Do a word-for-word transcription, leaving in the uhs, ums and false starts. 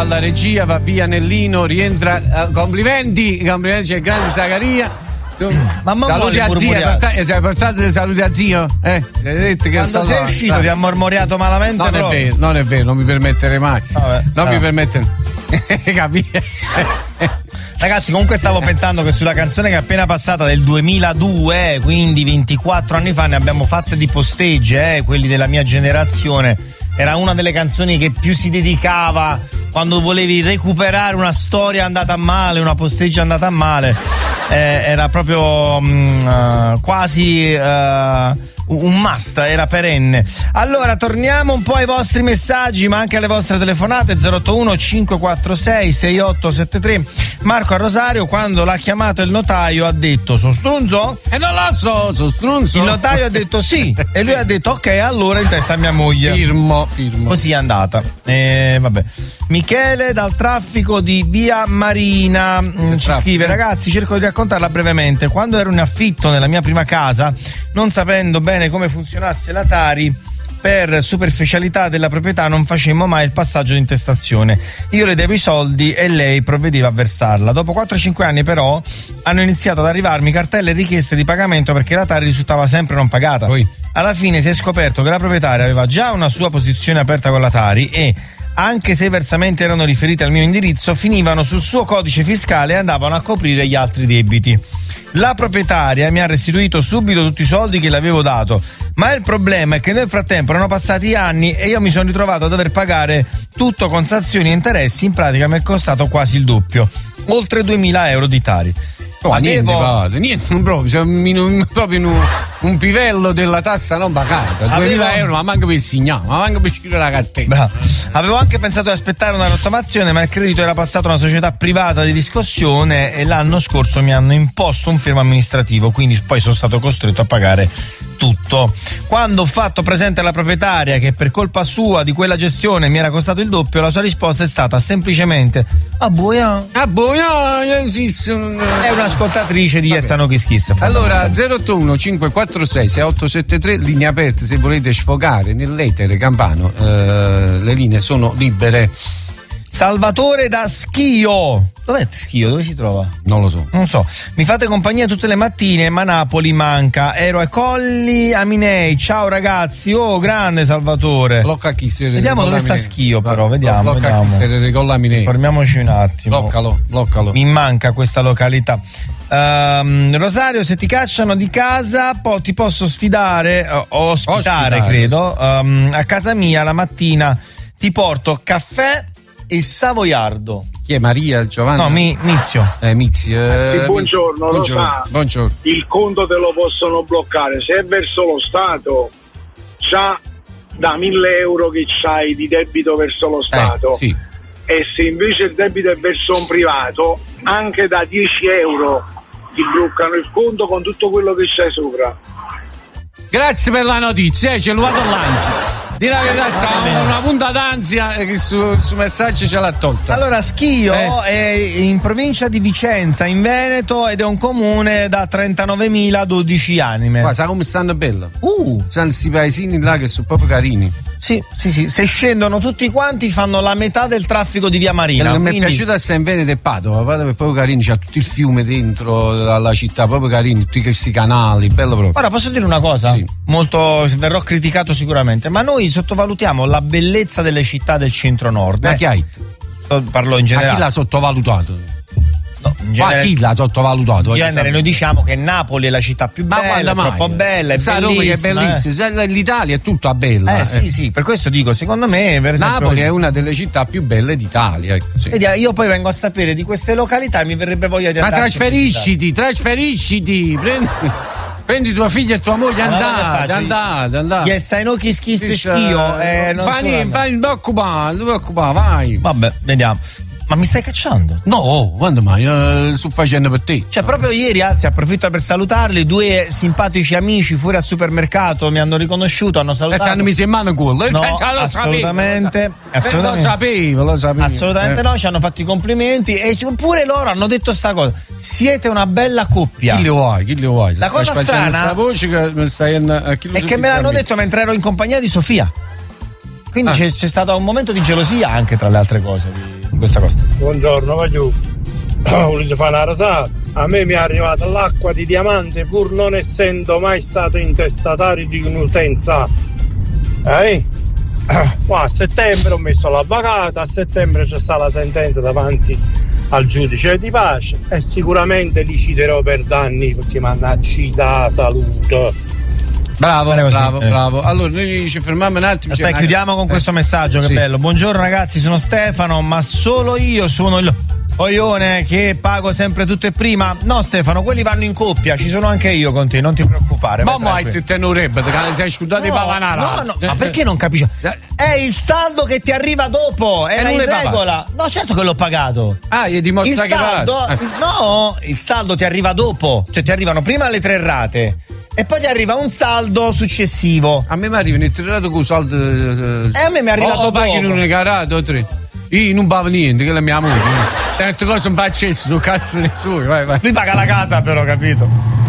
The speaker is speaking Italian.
alla regia, va via Nellino, rientra. Uh, complimenti, complimenti, c'è il grande Zaccaria. Mamma saluti a zio, portate, sei portato saluti a zio? Eh, detto che quando sei uscito ti ha mormoriato malamente. Non proprio. è vero, non è vero, non mi permetterei mai. Vabbè, non no. mi permettere. Capire? Ragazzi, comunque stavo pensando che sulla canzone che è appena passata del duemiladue, quindi ventiquattro anni fa, ne abbiamo fatte di postegge, eh, quelli della mia generazione. Era una delle canzoni che più si dedicava quando volevi recuperare una storia andata a male, una posteggia andata a male. Eh, era proprio mh, uh, quasi uh, un must, era perenne. Allora torniamo un po' ai vostri messaggi, ma anche alle vostre telefonate. Zero otto uno cinque quattro sei sei otto sette tre. Marco a Rosario, quando l'ha chiamato il notaio, ha detto: so strunzo? E eh non lo so, so strunzo. Il notaio ha detto sì, e lui ha detto ok, allora in testa a mia moglie. Firmo, firmo. Così è andata. Eh, vabbè. Michele dal traffico di Via Marina mh, ci scrive: ragazzi, cerco di raccontarla brevemente. Quando ero in affitto nella mia prima casa, non sapendo bene come funzionasse la Tari, per superficialità della proprietà non facemmo mai il passaggio di intestazione. Io le devo i soldi e lei provvedeva a versarla. Dopo quattro cinque anni però hanno iniziato ad arrivarmi cartelle e richieste di pagamento perché la Tari risultava sempre non pagata. Poi. Alla fine si è scoperto che la proprietaria aveva già una sua posizione aperta con la Tari e, anche se i versamenti erano riferiti al mio indirizzo, finivano sul suo codice fiscale e andavano a coprire gli altri debiti. La proprietaria mi ha restituito subito tutti i soldi che le avevo dato, ma il problema è che nel frattempo erano passati anni e io mi sono ritrovato a dover pagare tutto con sanzioni e interessi. In pratica mi è costato quasi il doppio, oltre duemila euro di Tari. Oh, niente, padre, niente, non proprio, siamo in un, proprio in un, un pivello della tassa non pagata. duemila euro, ma manca per segnare, ma manca per scrivere la cartella. Bravo. Avevo anche pensato di aspettare una rottamazione, ma il credito era passato a una società privata di riscossione e l'anno scorso mi hanno imposto un fermo amministrativo, quindi poi sono stato costretto a pagare tutto. Quando ho fatto presente alla proprietaria che per colpa sua di quella gestione mi era costato il doppio, la sua risposta è stata semplicemente: a boia. A boia, esiste. È un'ascoltatrice di Yes No Kiss Kiss. Allora, zero otto uno cinque quattro sei sei otto sette tre, linee aperte se volete sfogare nell'etere campano, eh, le linee sono libere. Salvatore da Schio. Dov'è Schio? Dove si trova? Non lo so. Non so. Mi fate compagnia tutte le mattine, ma Napoli manca. Ero ai Colli Aminei. Ciao ragazzi. Oh, grande Salvatore. Blocca chi se Vediamo dove sta Schio, però. Vediamo. Blocca vediamo. chi se ricolla Aminei. Fermiamoci un attimo. Bloccalo, bloccalo. Mi manca questa località. Um, Rosario, se ti cacciano di casa, poi ti posso sfidare o ospitare, ospitare, credo. Um, a casa mia la mattina ti porto caffè e savoiardo. Chi è Maria, Giovanni? No, mi, Mizio. Eh, Mizio. Eh, sì, buongiorno, buongiorno. Lo sa, buongiorno. Il conto te lo possono bloccare. Se è verso lo Stato, già da mille euro che c'hai di debito verso lo Stato. Eh, sì. E se invece il debito è verso un privato, anche da dieci euro ti bloccano il conto con tutto quello che c'hai sopra. Grazie per la notizia, eh, c'è l'uato l'ansia. Di la verità, stava una punta d'ansia che su, su messaggio ce l'ha tolta. Allora, Schio eh. è in provincia di Vicenza, in Veneto, ed è un comune da trentanovemila dodici anime. Guarda, sa come stanno bello? Uh! Stanno questi paesini là che sono proprio carini. Sì, sì, sì. Se scendono tutti quanti fanno la metà del traffico di Via Marina. Quello che quindi... mi è piaciuto essere in Veneto e Padova. Padova è proprio carino, c'ha tutto il fiume dentro alla città, proprio carino, tutti questi canali, bello proprio. Ora posso dire una cosa? Sì. Molto, verrò criticato sicuramente, ma noi sottovalutiamo la bellezza delle città del centro-nord. Ma eh? chi hai? Parlo in generale. Ma chi l'ha sottovalutato? No, in genere, ma chi l'ha sottovalutato? In genere noi diciamo che Napoli è la città più ma bella, è troppo bella, è Sa bellissima. Roma che è bellissima, eh. L'Italia è tutta bella. Eh, eh sì, sì, per questo dico, secondo me per esempio, Napoli è una delle città più belle d'Italia. Sì. Vedi, io poi vengo a sapere di queste località e mi verrebbe voglia di ma andare. Ma trasferisciti, trasferisciti, prendi, prendi tua figlia e tua moglie, andate, andate, andate. Yes, I know Kiss Kiss Schio. Eh, fai, fai, non occupare, non occupare, vai. Vabbè, vediamo. Ma mi stai cacciando? No, quando mai? Uh, sto facendo per te. Cioè, proprio ieri, anzi, approfitto per salutarli. Due simpatici amici fuori al supermercato mi hanno riconosciuto, hanno salutato. E hanno messo in mano il culo. No, cioè, lo assolutamente, sapevo, assolutamente. Lo sapevo, lo sapevo. Assolutamente eh. no, ci hanno fatto i complimenti. E pure loro hanno detto sta cosa. Siete una bella coppia. Chi li vuoi? Chi li vuoi? La cosa strana voce che me stai in, a chi è che me l'hanno detto mentre ero in compagnia di Sofia. Quindi ah. c'è, c'è stato un momento di gelosia anche tra le altre cose. questa cosa. Buongiorno, voglio volete fare una rasata. A me mi è arrivata l'acqua di diamante pur non essendo mai stato intestatario di un'utenza. Eh? Qua a settembre ho messo l'avvocato, a settembre c'è stata la sentenza davanti al giudice di pace e sicuramente li citerò per danni perché mi hanno accisa la salute. Bravo, Bene così, bravo, eh. bravo. Allora noi ci fermiamo un attimo. Aspetta, c'è chiudiamo una- con eh. questo messaggio, che Sì. bello. Buongiorno ragazzi, sono Stefano, ma solo io sono il coglione che pago sempre tutto e prima. No Stefano, quelli vanno in coppia, ci sono anche io con te, non ti preoccupare. vai Ma mai tranquillo. ti tenurebbe, perché non sei scudato di No, pavanara. no, no, ma perché non capisci? È il saldo che ti arriva dopo, era non in l'hai pagato? regola. No, certo che l'ho pagato. Ah, gli Il dimostra che saldo, va. il- no, il saldo ti arriva dopo, cioè ti arrivano prima le tre rate e poi ti arriva un saldo successivo. A me mi arriva il tirato con saldo. E a me mi è arrivato o, o paghi in dopo. una carata o tre. Io non pago niente, che è la mia moglie. Certe cose non faccio, su cazzo di suoi, vai, vai. Lui paga la casa però, capito?